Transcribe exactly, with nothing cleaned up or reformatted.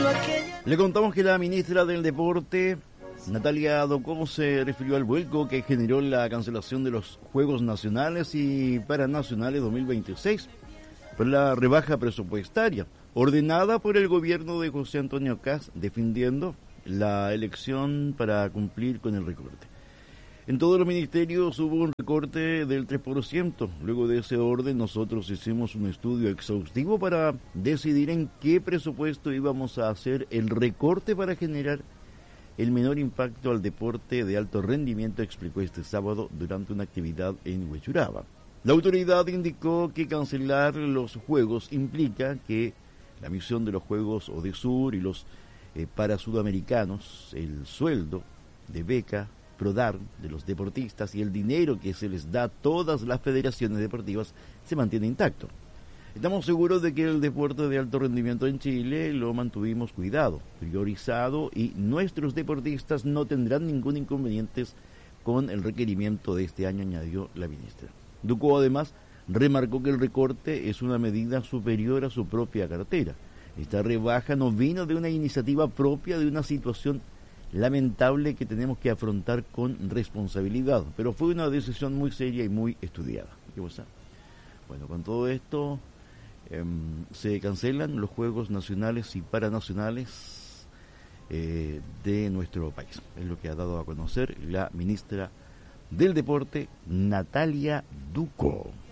Le contamos que la ministra del Deporte, Natalia Ducó, se refirió al vuelco que generó la cancelación de los Juegos Nacionales y Paranacionales dos mil veintiséis por la rebaja presupuestaria ordenada por el gobierno de José Antonio Kast, defendiendo la elección para cumplir con el recorte. En todos los ministerios hubo un recorte del tres por ciento. Luego de ese orden, nosotros hicimos un estudio exhaustivo para decidir en qué presupuesto íbamos a hacer el recorte para generar el menor impacto al deporte de alto rendimiento, explicó este sábado durante una actividad en Huechuraba. La autoridad indicó que cancelar los juegos implica que la misión de los Juegos ODESUR y los eh, para sudamericanos, el sueldo de beca PRODAR de los deportistas y el dinero que se les da a todas las federaciones deportivas se mantiene intacto. Estamos seguros de que el deporte de alto rendimiento en Chile lo mantuvimos cuidado, priorizado, y nuestros deportistas no tendrán ningún inconveniente con el requerimiento de este año, añadió la ministra. Ducó además remarcó que el recorte es una medida superior a su propia cartera. Esta rebaja no vino de una iniciativa propia de una situación lamentable que tenemos que afrontar con responsabilidad, pero fue una decisión muy seria y muy estudiada. ¿Qué pasa? Bueno, con todo esto eh, se cancelan los Juegos Nacionales y Paranacionales eh, de nuestro país. Es lo que ha dado a conocer la ministra del Deporte, Natalia Ducó.